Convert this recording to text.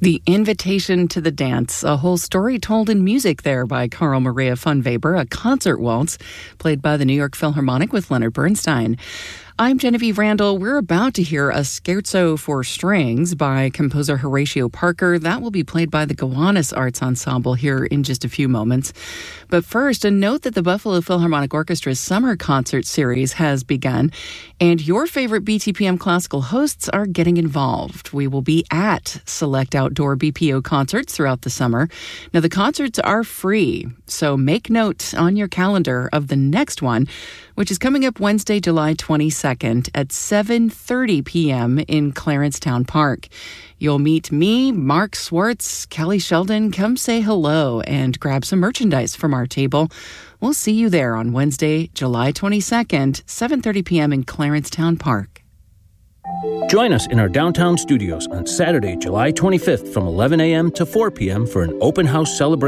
The Invitation to the Dance, a whole story told in music there by Carl Maria von Weber, a concert waltz played by the New York Philharmonic with Leonard Bernstein. I'm Genevieve Randall. We're about to hear a scherzo for strings by composer Horatio Parker. That will be played by the Gowanus Arts Ensemble here in just a few moments. But first, a note that the Buffalo Philharmonic Orchestra's summer concert series has begun, and your favorite BTPM classical hosts are getting involved. We will be at select outdoor BPO concerts throughout the summer. Now, the concerts are free, so make note on your calendar of the next one, which is coming up Wednesday, July 22nd at 7:30 p.m. in Clarencetown Park. You'll meet me, Mark Swartz, Kelly Sheldon. Come say hello and grab some merchandise from our table. We'll see you there on Wednesday, July 22nd, 7:30 p.m. in Clarencetown Park. Join us in our downtown studios on Saturday, July 25th from 11 a.m. to 4 p.m. for an open house celebration